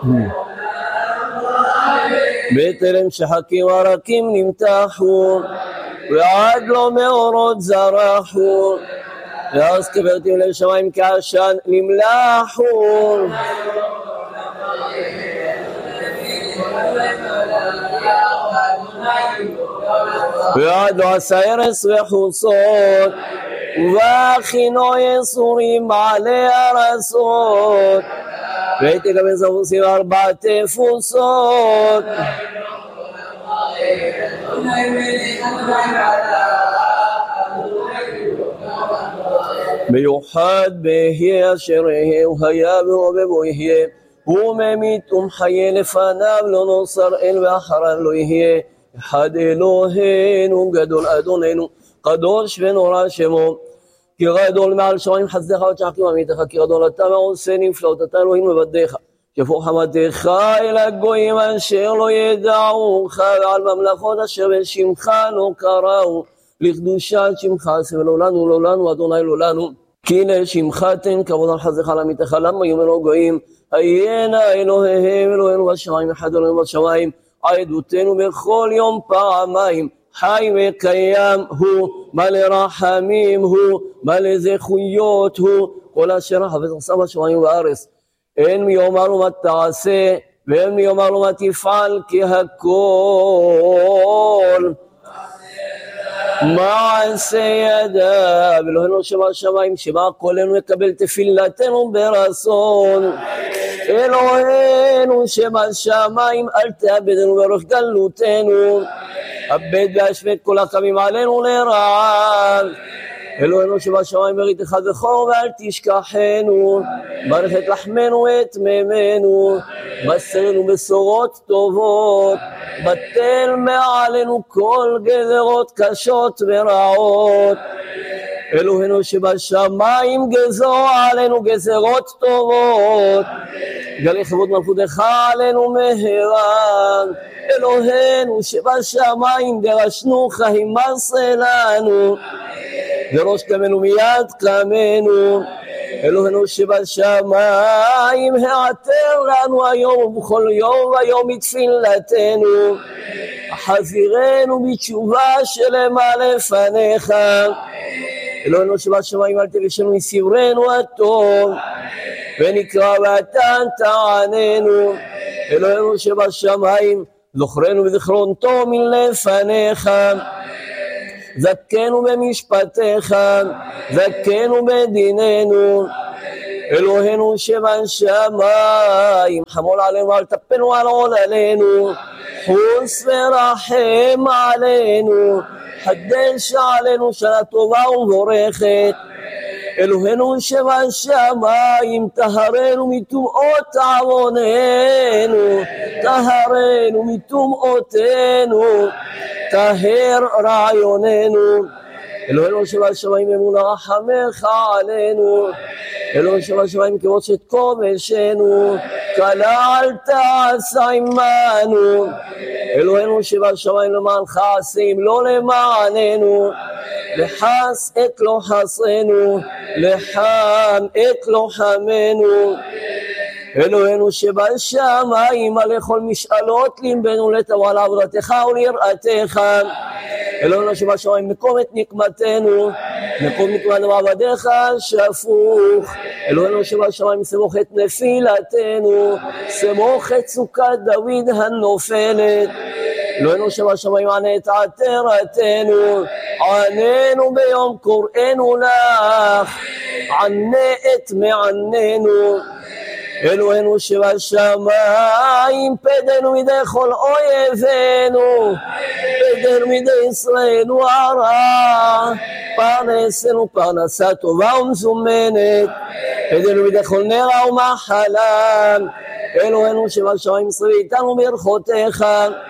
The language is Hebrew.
בטרם שחקים הרקים נמתחו, ועד לא מאורות זרחו, ואז קברתים לשמיים כעשן נמלחו. ועד לא עשה ארץ וחוצות, ובכינו יסורים מעלי ארצות, והייתי גם זבוסים 4 תפוסות. מיוחד בהי אשר יהיה, והיה והובב יהיה, הוא ממית ומחיה, לפניו לא נוסר אל ואחריו לא יהיה. אחד אלוהינו גדול אדוננו, קדוש ונורא שמו, כי גדול מעל שמיים חסדך ותשחקים עמיתך, כי גדול אתה ועושה נפלאות, אתה אלוהים מבדך, שפוך חמתך אל הגויים אשר לא ידעוך, ועל ממלכות אשר בשמך לא קראו, לקדושת שמך עשה, ולא לנו לא לנו אדוני לא לנו, כי לשמך תן כבוד על חסדך לעמיתך, למה יאמרו גויים היינה אלוהיהם אלוהינו בשמיים, אחד אלוהינו בשמיים, עדותנו בכל יום פעמיים, חי וקיים הוא, מלא רחמים הוא, מלא זכויות הוא, כל אשר חפץ עשה בשמיים ובארץ. אין מי יאמר לו מה תעשה, ואין מי יאמר לו מה תפעל, כי הכל מעשה ידיו. אלוהינו שבשמיים, שמע קולנו יקבל תפילתנו ברצון. אלוהינו שבשמיים, אל תאבדנו ברוך גלותנו, אבד והשפט כל הקמים עלינו לרעה. אלוהינו שבשמיים, ברית אחד בכור ואל תשכחנו, ברך את לחמנו ואת מימינו, בשרנו בשורות טובות, בטל מעלינו כל גזרות קשות ורעות. אלוהינו שבשמיים, גזור עלינו גזרות טובות, גלי כבוד מלכותך עלינו מהרה. אלוהינו שבשמיים, דרשנוך הימסה לנו, וראש קמנו מיד קמנו. אלוהינו שבשמיים, העתר לנו היום ובכל יום ויום מתפילתנו, חזירנו בתשובה שלמה לפניך. אלוהינו שבשמיים, אל תבשנו מסברנו הטוב, ונקרא ואתה תעננו. אלוהינו שבשמיים, זוכרנו בזיכרון טוב מלפניך, זכנו במשפטיך, זכנו בדיננו. אלוהינו שבשמיים, חמול עלינו אל תפנו על עוללינו, חוס ורחם עלינו, חדש עלינו שנה טובה ומבורכת. אלוהינו שבשמיים, טהרנו מטומאות עווננו, טהרנו מטומאותנו, טהר רעיוננו. אלוהינו שבשמיים, אמונה רחמך עלינו. אלוהינו שבשמיים, כבוד שאת כובשנו, קלה אל תעשה עמנו. אלוהינו שבשמיים, למענך עשים לא למעננו, לחס את לא חסנו, לחם את לא חמנו. אלוהינו שבשמיים, על כל משאלות ליבנו לתורה לעבודתך וליראתך. אלוהינו שבשמיים, מקום את נקמתנו, מקום נקמת מעבדיך שפוך. אלוהינו שבשמיים, סמוך את נפילתנו, סמוך את סוכת דוד הנופלת. אלוהינו שבשמיים, ענה את עתרתנו, עננו ביום קוראנו לך, ענה את מעננו. אלוהינו שבשמיים, פדנו מידי כל אויבינו, פדנו מידי ישראלנו הרע, פרנסנו פרנסה טובה ומזומנת, פדנו מידי כל נרע ומחלה. אלוהינו שבשמיים, שרי איתנו ברכותיך.